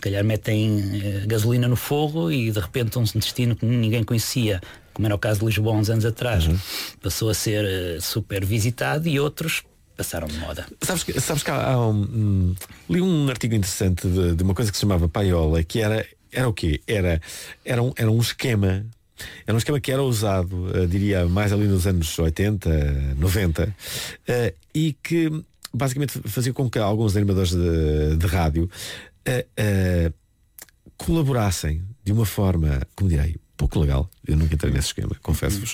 calhar metem gasolina no fogo e de repente um destino que ninguém conhecia, como era o caso de Lisboa uns anos atrás, passou a ser super visitado e outros passaram de moda. Sabes que li um artigo interessante de uma coisa que se chamava paiola, que era o quê? Era um esquema. Era um esquema que era usado, diria, mais ali nos anos 80, 90, e que basicamente fazia com que alguns animadores de rádio colaborassem de uma forma, como direi, pouco legal. Eu nunca entrei nesse esquema, confesso-vos,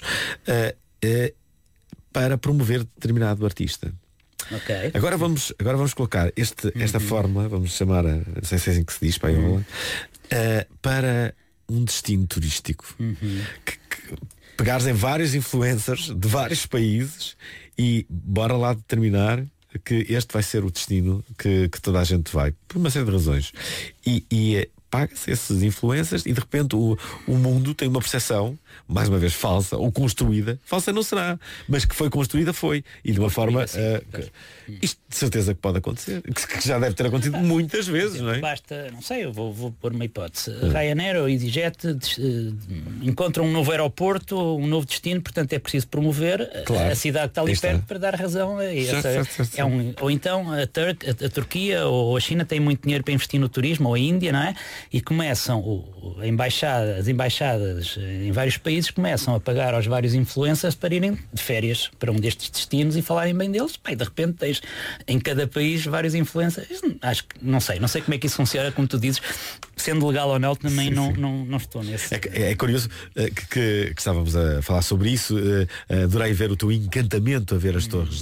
para promover determinado artista. Okay. Agora vamos colocar esta fórmula, vamos chamar, não sei se é assim que se diz, paiola, para um destino turístico. Que pegares em vários influencers de vários países e bora lá determinar que este vai ser o destino que toda a gente vai, por uma série de razões. E paga-se esses influencers e de repente o mundo tem uma percepção, mais uma vez falsa ou construída. Falsa não será, mas que foi construída foi. E de uma forma isto de certeza que pode acontecer, que já deve ter acontecido muitas vezes, não é? Basta, não sei, eu vou pôr uma hipótese. Ryanair ou EasyJet encontram um novo aeroporto, um novo destino, portanto é preciso promover a cidade que está ali perto para dar razão a essa. Ou então a Turquia ou a China têm muito dinheiro para investir no turismo, ou a Índia, não é? E começam as embaixadas em vários países começam a pagar aos vários influencers para irem de férias para um destes destinos e falarem bem deles. E de repente tens em cada país vários influencers. Acho que não sei como é que isso funciona, como tu dizes, sendo legal ou não, também não estou nesse. É curioso que estávamos a falar sobre isso. Adorei ver o teu encantamento a ver as torres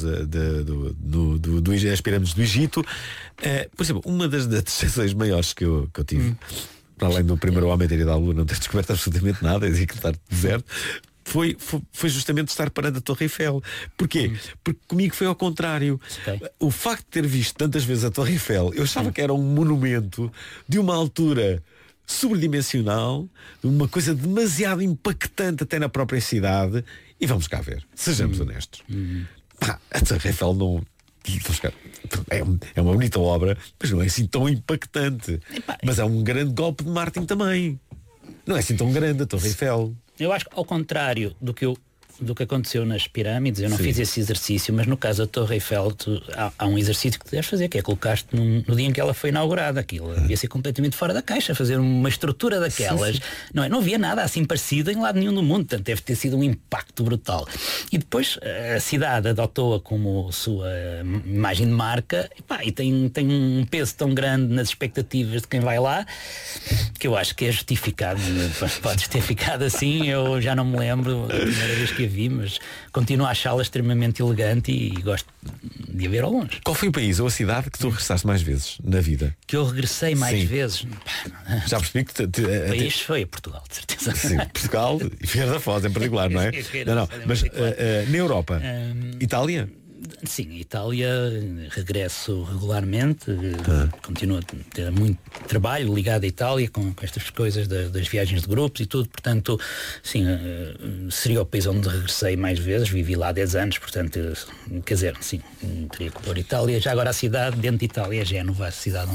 as pirâmides do Egito. Por exemplo, uma das decepções maiores que eu tive, para além do primeiro homem ter ido à Lua, não ter descoberto absolutamente nada e estar deserto, foi justamente estar parando a Torre Eiffel. Porquê? Porque comigo foi ao contrário. O facto de ter visto tantas vezes a Torre Eiffel, eu achava que era um monumento de uma altura sobredimensional, uma coisa demasiado impactante até na própria cidade. E vamos cá ver, sejamos honestos. A Torre Eiffel não... É uma bonita obra, mas não é assim tão impactante. Mas é um grande golpe de marketing também. Não é assim tão grande a Torre Eiffel. Eu acho que ao contrário do que aconteceu nas pirâmides, eu não fiz esse exercício, mas no caso da Torre Eiffel há um exercício que tu deves fazer, que é colocar-te no dia em que ela foi inaugurada. Aquilo devia ser completamente fora da caixa, fazer uma estrutura daquelas. Não havia nada assim parecido em lado nenhum do mundo, portanto deve ter sido um impacto brutal. E depois a cidade adotou-a como sua imagem de marca e tem um peso tão grande nas expectativas de quem vai lá, que eu acho que é justificado. Podes ter ficado assim, eu já não me lembro a primeira vez que vi, mas continuo a achá-la extremamente elegante e gosto de a ver ao longe. Qual foi o país ou a cidade que tu regressaste mais vezes na vida? Que eu regressei mais vezes? Já percebi que o país foi Portugal, de certeza. Sim, Portugal e Figueira da Foz em particular, não é? Mas na Europa, Itália? Sim, Itália, regresso regularmente, continuo a ter muito trabalho ligado à Itália com estas coisas das viagens de grupos e tudo, portanto, sim, seria o país onde regressei mais vezes, vivi lá há 10 anos, portanto, quer dizer, sim, teria que pôr Itália. Já agora a cidade dentro de Itália é Génova, a cidade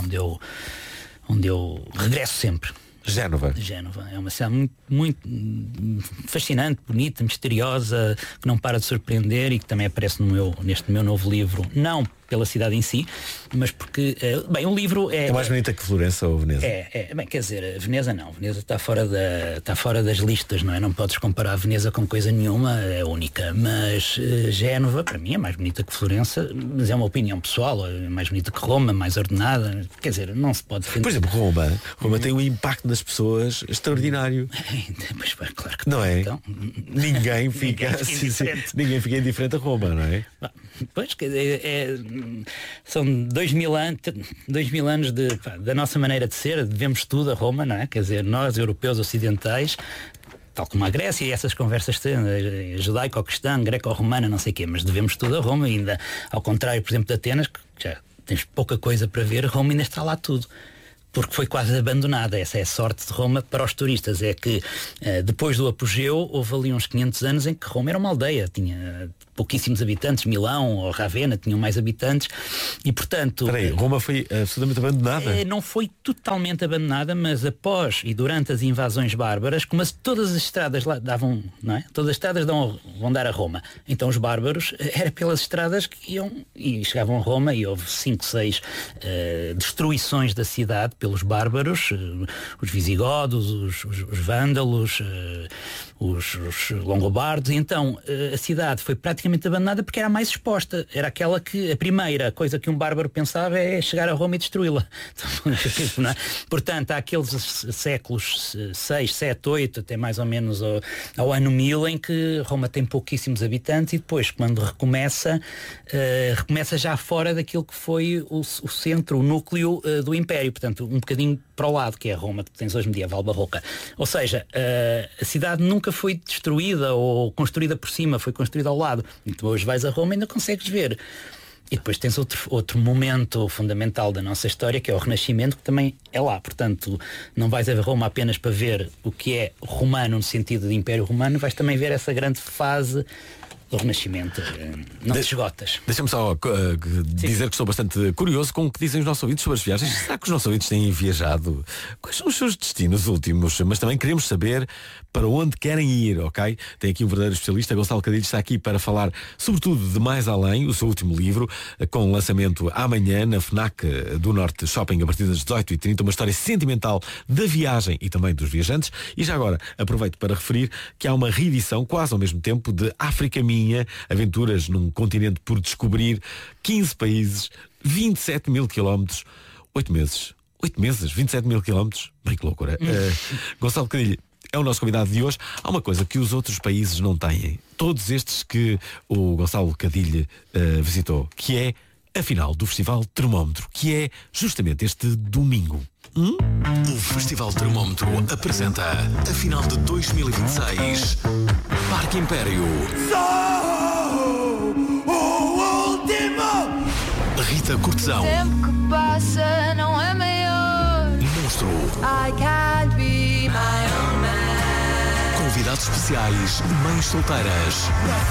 onde eu regresso sempre. Génova é uma cidade muito, muito fascinante, bonita, misteriosa, que não para de surpreender e que também aparece neste meu novo livro, não pela cidade em si, mas porque, bem, o livro é mais bonita que Florença ou Veneza? Bem, quer dizer, Veneza não. Veneza está fora das listas, não é? Não podes comparar Veneza com coisa nenhuma, é única. Mas Génova, para mim, é mais bonita que Florença, mas é uma opinião pessoal, é mais bonita que Roma, mais ordenada. Quer dizer, não se pode defender. Por exemplo, Roma tem um impacto nas pessoas extraordinário. Pois, claro que não é? Então, ninguém fica indiferente a Roma, não é? Pois, quer dizer, são 2000 anos da nossa maneira de ser, devemos tudo a Roma, não é? Quer dizer, nós, europeus ocidentais, tal como a Grécia e essas conversas judaico-cristã, greco-romana, não sei o quê, mas devemos tudo a Roma, ainda ao contrário, por exemplo, de Atenas, que já tens pouca coisa para ver, Roma ainda está lá tudo. porque foi quase abandonada. Essa é a sorte de Roma para os turistas, é que depois do apogeu houve ali uns 500 anos em que Roma era uma aldeia, tinha pouquíssimos habitantes. Milão ou Ravenna tinham mais habitantes e, portanto... Peraí, Roma foi absolutamente abandonada? Não foi totalmente abandonada, mas após e durante as invasões bárbaras, como todas as estradas lá davam, não é? Todas as estradas vão dar a Roma. Então os bárbaros, era pelas estradas que iam e chegavam a Roma, e houve 5, 6 destruições da cidade pelos bárbaros, os visigodos, os vândalos, os longobardos. E então a cidade foi praticamente abandonada porque era a mais exposta. Era aquela que a primeira coisa que um bárbaro pensava é chegar a Roma e destruí-la. Não é? Portanto, há aqueles séculos 6, 7, 8, até mais ou menos ao ano 1000, em que Roma tem pouquíssimos habitantes, e depois, quando recomeça já fora daquilo que foi o centro, o núcleo do Império. Portanto, um bocadinho para o lado, que é a Roma que tens hoje medieval barroca. Ou seja, a cidade nunca foi destruída ou construída por cima, foi construída ao lado. Então hoje vais a Roma e ainda consegues ver. E depois tens outro momento fundamental da nossa história, que é o Renascimento, que também é lá. Portanto, não vais a Roma apenas para ver o que é romano no sentido de Império Romano, vais também ver essa grande fase do Renascimento. Não te esgotas. Deixa-me só dizer que estou bastante curioso com o que dizem os nossos ouvintes sobre as viagens. Será que os nossos ouvintes têm viajado? Quais são os seus destinos últimos? Mas também queremos saber para onde querem ir, ok? Tem aqui um verdadeiro especialista, Gonçalo Cadilho, está aqui para falar sobretudo de Mais Além, o seu último livro, com lançamento amanhã na FNAC do Norte Shopping a partir das 18h30, uma história sentimental da viagem e também dos viajantes. E já agora aproveito para referir que há uma reedição quase ao mesmo tempo de África Minha, aventuras num continente por descobrir, 15 países, 27 mil quilómetros, 8 meses. 8 meses, 27 mil quilómetros, bem que loucura. Gonçalo Cadilho é o nosso convidado de hoje. Há uma coisa que os outros países não têm, todos estes que o Gonçalo Cadilho visitou, que é a final do Festival Termómetro, que é justamente este domingo. O Festival Termómetro apresenta a final de 2026 Parque Império. O último! Rita Cortesão. O tempo que passa não é maior. Monstro. I can't be my own man. Convidados especiais, mães solteiras.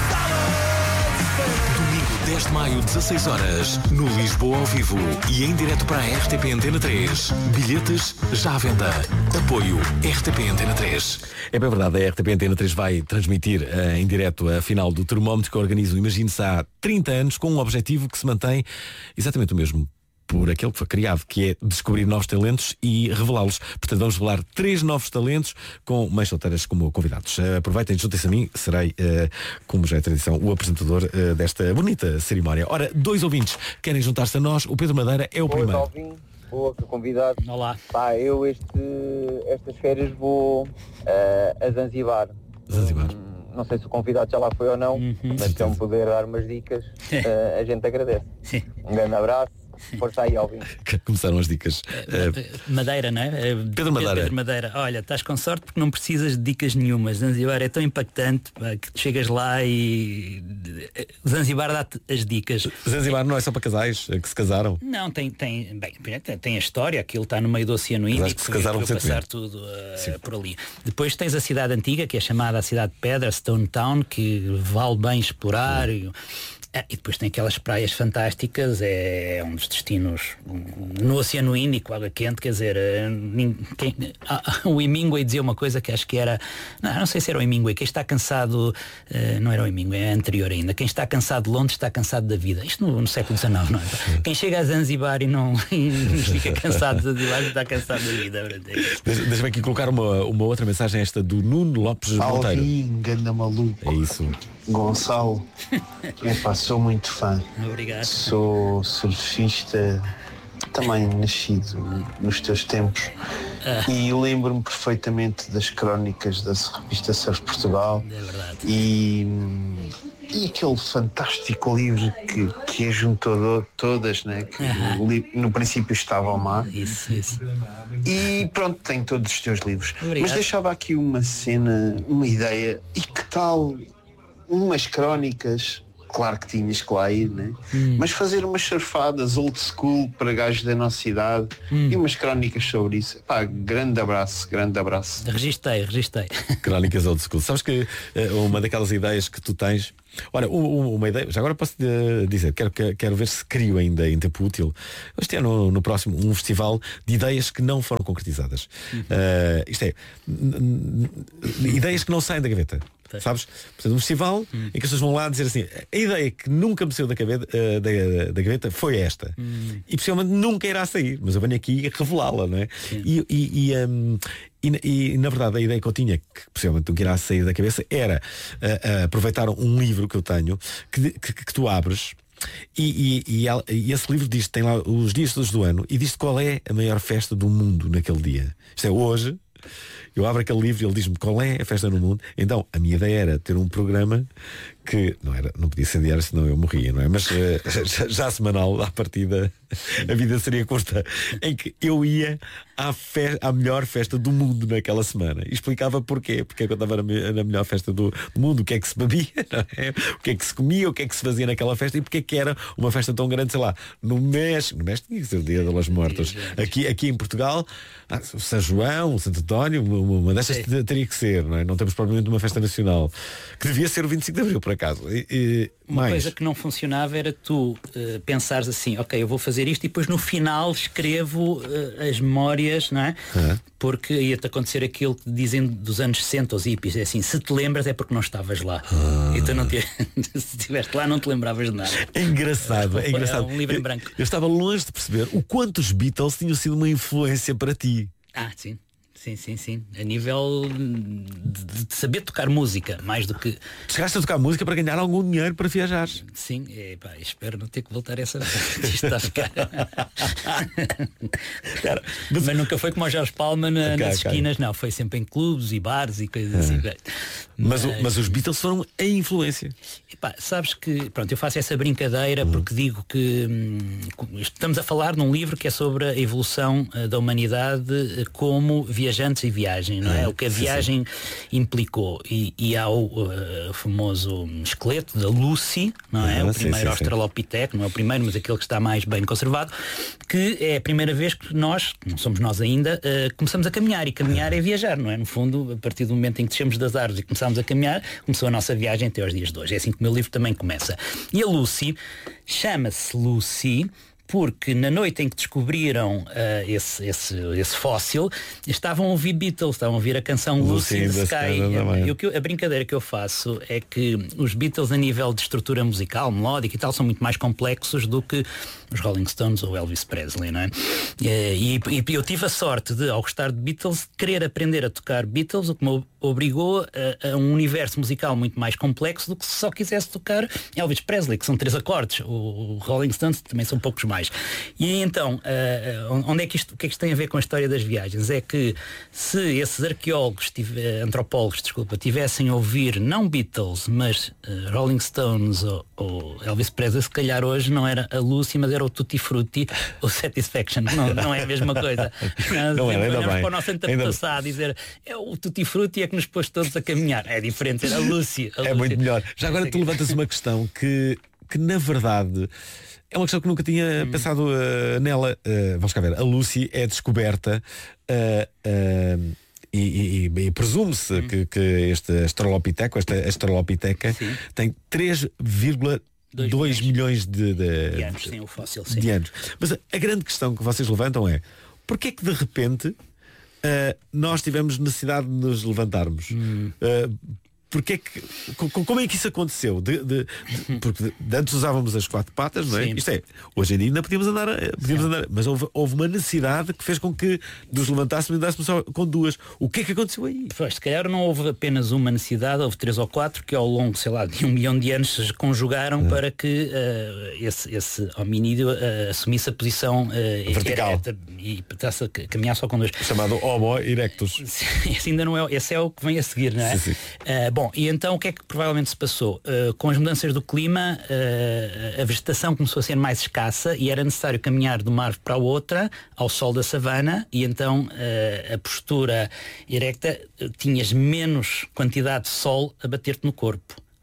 Domingo 10 de maio, 16 horas, no Lisboa ao vivo e em direto para a RTP Antena 3. Bilhetes já à venda. Apoio RTP Antena 3. É bem verdade, a RTP Antena 3 vai transmitir em direto a final do Termómetro, que organizo, imagine-se, há 30 anos, com um objetivo que se mantém exatamente o mesmo por aquele que foi criado, que é descobrir novos talentos e revelá-los. Portanto, vamos revelar 3 novos talentos com mães solteiras como convidados. Aproveitem, juntem-se a mim, serei, como já é tradição, o apresentador desta bonita cerimónia. Ora, 2 ouvintes querem juntar-se a nós. O Pedro Madeira é o primeiro. Boa, convidado. Olá. Pá, eu estas férias vou a Zanzibar. Zanzibar. Não sei se o convidado já lá foi ou não, mas se eu me puder dar umas dicas, a gente agradece. Sim. Um grande abraço. Força aí, Alvin. Começaram as dicas. Madeira, não é? Pedro Madeira. Pedro Madeira. Olha, estás com sorte porque não precisas de dicas nenhumas. Zanzibar é tão impactante, pá, que chegas lá e Zanzibar dá-te as dicas. Zanzibar não é só para casais que se casaram? Não, tem a história, aquilo está no meio do Oceano Índico, que se casaram foi passar tudo por ali. Depois tens a cidade antiga, que é chamada a cidade de Pedra, Stone Town, que vale bem explorar. E depois tem aquelas praias fantásticas, é um dos destinos no Oceano Índico, água quente, quer dizer, o Hemingway dizia uma coisa que acho que era, não sei se era o Hemingway, quem está cansado, não era o Hemingway, é anterior ainda, quem está cansado de Londres está cansado da vida. Isto no século XIX, não é? Quem chega a Zanzibar e fica cansado de Zanzibar está cansado da vida. Deixa-me aqui colocar uma outra mensagem, esta do Nuno Lopes Monteiro. Alvin, ganda maluco. É isso. Gonçalo, sou muito fã. Obrigado. Sou surfista, também nascido nos teus tempos. E lembro-me perfeitamente das crónicas da revista Surf Portugal. É verdade. E aquele fantástico livro que juntou todas, né? Que no princípio estava ao mar. Isso. E pronto, tenho todos os teus livros. Obrigado. Mas deixava aqui uma cena, uma ideia. E que tal umas crónicas claro que tinhas que lá ir, né? Mas fazer umas surfadas old school para gajos da nossa idade e umas crónicas sobre isso. Pá, grande abraço. Registrei. Crónicas old school. Sabes que uma daquelas ideias que tu tens. Olha, uma ideia, já agora posso dizer, quero ver se crio ainda em tempo útil este ano, no próximo, um festival de ideias que não foram concretizadas. Isto é, ideias que não saem da gaveta. Sabes? Portanto, um festival em que as pessoas vão lá dizer assim: a ideia que nunca me saiu da gaveta foi esta. E possivelmente nunca irá sair, mas eu venho aqui revelá-la, não é? E na verdade a ideia que eu tinha, que possivelmente nunca irá sair da cabeça, era aproveitar um livro que eu tenho que tu abres. E esse livro tem lá os dias todos do ano e diz qual é a maior festa do mundo naquele dia. Isto é, hoje eu abro aquele livro e ele diz-me qual é a festa no mundo. Então a minha ideia era ter um programa que não podia ser diário, senão eu morria, não é? Mas já semanal, à partida, a vida seria curta, em que eu ia à melhor festa do mundo naquela semana e explicava porquê, porque é que eu estava na melhor festa do mundo, o que é que se bebia, não é? O que é que se comia, o que é que se fazia naquela festa e porque é que era uma festa tão grande, sei lá, no México tinha que ser o Dia das Mortas, aqui em Portugal, o São João, o Santo António, uma destas teria que ser, não é? Não temos propriamente uma festa nacional, que devia ser o 25 de Abril, por acaso. Uma coisa que não funcionava era tu pensares assim, ok, eu vou fazer isto e depois no final escrevo as memórias, não é? Porque ia-te acontecer aquilo que dizem dos anos 60 os hippies, é assim, se te lembras é porque não estavas lá. Então se estiveste lá não te lembravas de nada. É engraçado. É um livro em branco. Eu estava longe de perceber o quanto os Beatles tinham sido uma influência para ti. Sim. Sim. A nível de saber tocar música, mais do que... Chegaste a tocar música para ganhar algum dinheiro para viajar. Sim, espero não ter que voltar a essa... Isto está a ficar... mas nunca foi como o Jorge Palma nas esquinas, não. Foi sempre em clubes e bares e coisas assim. Mas os Beatles foram a influência. Sabes que, pronto, eu faço essa brincadeira porque digo que estamos a falar num livro que é sobre a evolução da humanidade como viajantes e viagem, não é? O que a viagem implicou. E há o famoso esqueleto da Lucy, não é? O primeiro Australopiteco, não é o primeiro, mas aquele que está mais bem conservado, que é a primeira vez que nós, não somos nós ainda, começamos a caminhar. E caminhar é viajar, não é? No fundo, a partir do momento em que descemos das árvores e começámos a caminhar, começou a nossa viagem até aos dias de hoje. É assim que o meu livro também começa. E a Lucy chama-se Lucy porque na noite em que descobriram esse fóssil, estavam a ouvir Beatles, estavam a ouvir a canção Lucy in the Sky. A brincadeira que eu faço é que os Beatles, a nível de estrutura musical, melódica e tal, são muito mais complexos do que os Rolling Stones ou Elvis Presley, não é? E eu tive a sorte de, ao gostar de Beatles, querer aprender a tocar Beatles, o que me obrigou a um universo musical muito mais complexo do que se só quisesse tocar Elvis Presley, que são 3 acordes. O Rolling Stones também são poucos mais. E então, o que é que isto tem a ver com a história das viagens? É que se esses antropólogos, tivessem a ouvir não Beatles, mas Rolling Stones ou Elvis Presley, se calhar hoje não era a Lucy, mas era o Tutti Frutti ou Satisfaction. Não é a mesma coisa. Não era, ainda bem. Para o nosso antepassado a dizer o Tutti Frutti é que nos pôs todos a caminhar. É diferente, era a Lucy. É muito melhor. Já agora tu levantas uma questão que na verdade é uma questão que nunca tinha pensado nela. Vamos cá ver. A Lucy é descoberta e presume-se que este Australopiteco, esta Australopiteca, tem 3,2 milhões de anos, sim, o fóssil, de anos. Mas a grande questão que vocês levantam é: porquê é que de repente nós tivemos necessidade de nos levantarmos? Porque é que, como é que isso aconteceu? Porque antes usávamos as 4 patas, não é? Sim. Isto é, hoje em dia ainda podíamos andar, mas houve uma necessidade que fez com que nos levantássemos e andássemos só com 2. O que é que aconteceu aí? Pois, se calhar não houve apenas uma necessidade, houve 3 ou 4 que ao longo, sei lá, de 1 milhão de anos se conjugaram para que esse hominídeo assumisse a posição vertical e passasse a caminhar só com 2. Chamado Homo erectus. Esse ainda não é, esse é o que vem a seguir, não é? Sim. Bom, e então o que é que provavelmente se passou? Com as mudanças do clima, a vegetação começou a ser mais escassa e era necessário caminhar de uma árvore para a outra, ao sol da savana, e então a postura erecta, tinhas menos quantidade de sol a bater-te no corpo.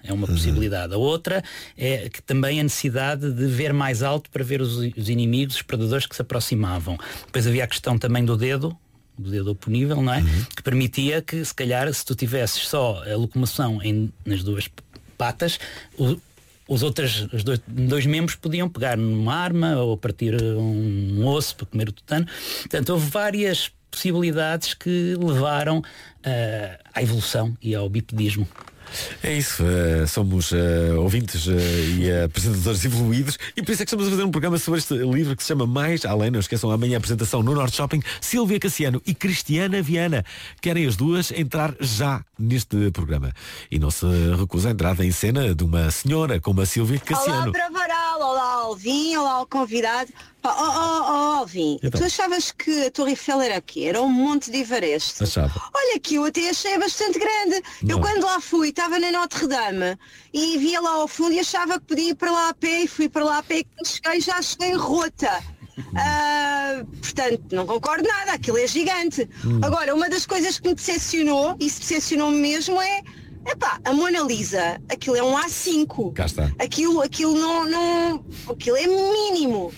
é uma possibilidade. A outra é que também a necessidade de ver mais alto para ver os inimigos, os predadores que se aproximavam. Depois havia a questão também do dedo oponível, não é? Que permitia que, se calhar, se tu tivesses só a locomoção nas duas patas, os dois membros podiam pegar numa arma ou partir um osso para comer o tutano. Portanto, houve várias possibilidades que levaram à evolução e ao bipedismo. É isso, somos ouvintes e apresentadores evoluídos, e por isso é que estamos a fazer um programa sobre este livro que se chama Mais Além. Não esqueçam, amanhã a apresentação no Norte Shopping. Silvia Cassiano e Cristiana Viana querem as duas entrar já neste programa e não se recusa a entrada em cena de uma senhora como a Silvia Cassiano. Olá para Varal, olá Alvin, olá ao convidado. Alvin, então, tu achavas que a Torre Eiffel era aqui? Era um monte de Everest? Achava. Olha que eu até achei bastante grande. Eu quando lá fui, estava na Notre-Dame e via lá ao fundo e achava que podia ir para lá a pé, e fui para lá a pé e quando cheguei já cheguei rota. Portanto, não concordo nada, aquilo é gigante. Agora, uma das coisas que me decepcionou, e se decepcionou-me mesmo, é a Mona Lisa, aquilo é um A5. Cá está. Aquilo não, aquilo é mínimo.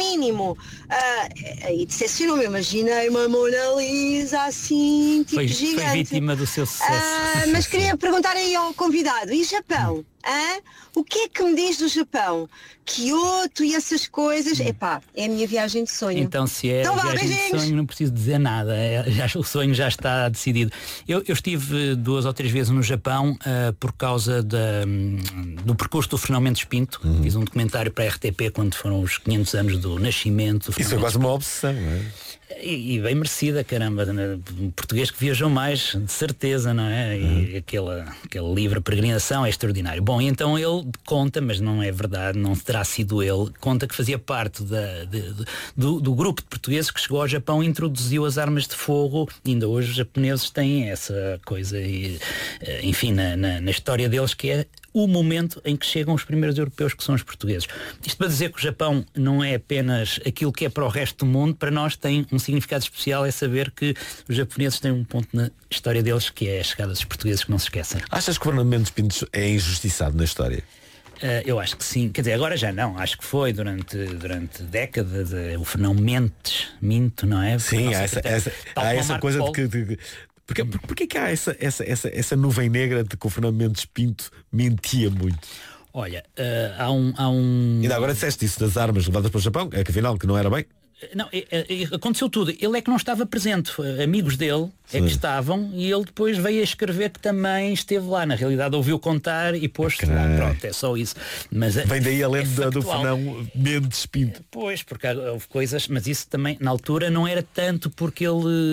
E decepcionou-me, imaginei uma Mona Lisa assim, tipo gigante. Foi vítima do seu sucesso. Mas queria perguntar aí ao convidado, e Japão? O que é que me diz do Japão? Kyoto e essas coisas? É a minha viagem de sonho. Então, se é então, viagem de sonho, não preciso dizer nada. O sonho já está decidido. Eu estive 2 ou 3 vezes no Japão por causa do percurso do Fernão Mendes Pinto. Fiz um documentário para a RTP quando foram os 500 anos do nascimento do Fernão. Isso é quase uma obsessão, não é? E bem merecida, caramba, um português que viajou mais, de certeza, não é? E aquele livro, A Peregrinação, é extraordinário. Bom, então ele conta, mas não é verdade, não terá sido ele, conta que fazia parte do grupo de portugueses que chegou ao Japão e introduziu as armas de fogo. E ainda hoje os japoneses têm essa coisa, enfim, na história deles, que é o momento em que chegam os primeiros europeus, que são os portugueses. Isto para dizer que o Japão não é apenas aquilo que é para o resto do mundo, para nós tem um significado especial, é saber que os japoneses têm um ponto na história deles que é a chegada dos portugueses, que não se esquecem. Achas que o Fernando Mendes Pinto é injustiçado na história? Eu acho que sim, quer dizer, agora já não, acho que foi durante décadas o Fernão Minto, não é? Sim, há essa coisa de que... Porquê que há essa nuvem negra de que o Fernando Mendes Pinto mentia muito? Olha, há um... Ainda agora disseste isso das armas levadas para o Japão, que afinal que não era bem. Não, aconteceu tudo. Ele é que não estava presente. Amigos dele é que estavam e ele depois veio a escrever que também esteve lá. Na realidade ouviu contar e pôs-se lá. Pronto, é só isso. Mas vem daí a lenda do Fernão Mendes Pinto. Pois, porque houve coisas, mas isso também na altura não era tanto porque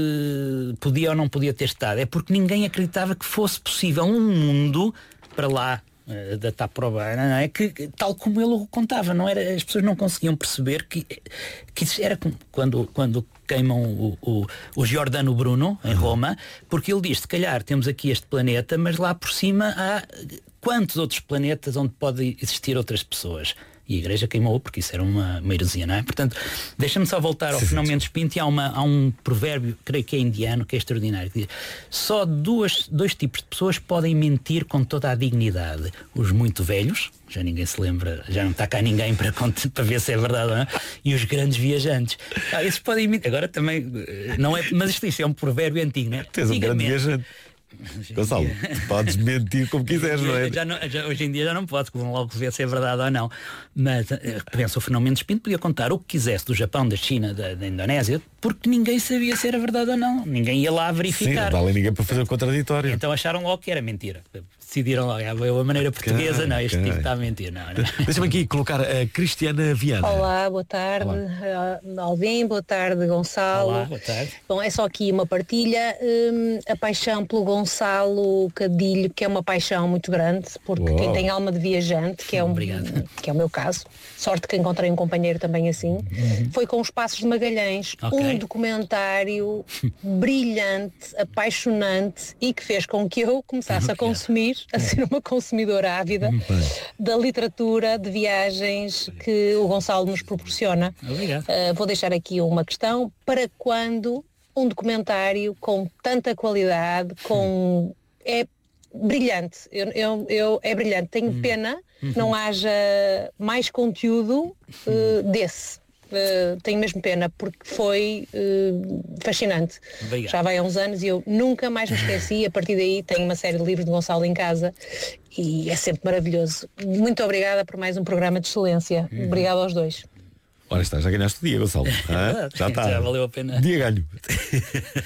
ele podia ou não podia ter estado. É porque ninguém acreditava que fosse possível um mundo para lá da Taprobana, não é? Que tal como ele o contava, não era, as pessoas não conseguiam perceber que isso era quando queimam o Giordano Bruno em Roma, porque ele diz, se calhar temos aqui este planeta, mas lá por cima há quantos outros planetas onde podem existir outras pessoas? E a Igreja queimou porque isso era uma heresia, não é? Portanto, deixa-me só voltar ao Fernão Mendes Pinto, e há um provérbio, creio que é indiano, que é extraordinário, que diz, só dois tipos de pessoas podem mentir com toda a dignidade. Os muito velhos, já ninguém se lembra, já não está cá ninguém para ver se é verdade ou não, e os grandes viajantes. Esses podem mentir. Agora também, não é, mas isto é um provérbio antigo, não é? Tens um grande viajante. Gonçalo, podes mentir como quiseres, não é? Hoje em dia já não podes, vão logo ver se é verdade ou não. Mas penso, o Fernão Mendes Pinto podia contar o que quisesse do Japão, da China, da Indonésia, porque ninguém sabia se era verdade ou não. Ninguém ia lá verificar. Sim, não dá ninguém para fazer o contraditório. Então acharam logo que era mentira. Decidiram logo, a maneira portuguesa, não, este tipo está a mentir. Não. Deixa-me aqui colocar a Cristiana Viana. Olá, boa tarde. Alvin, boa tarde, Gonçalo. Olá, boa tarde. Bom, é só aqui uma partilha. A paixão pelo Gonçalo Cadilho, que é uma paixão muito grande, porque quem tem alma de viajante, que é o meu caso, sorte que encontrei um companheiro também assim, foi com Os Passos de Magalhães, um documentário brilhante, apaixonante e que fez com que eu começasse a consumir, a ser uma consumidora ávida da literatura de viagens que o Gonçalo nos proporciona. Vou deixar aqui uma questão: para quando um documentário com tanta qualidade, brilhante. É brilhante. Tenho pena que não haja mais conteúdo desse. Tenho mesmo pena, porque foi fascinante. Obrigado. Já vai há uns anos e eu nunca mais me esqueci. A partir daí tenho uma série de livros de Gonçalo em casa e é sempre maravilhoso. Muito obrigada por mais um programa de excelência. Obrigada aos dois. Ora está, já ganhaste o dia, Gonçalo. Já está. Já valeu a pena. Dia ganho.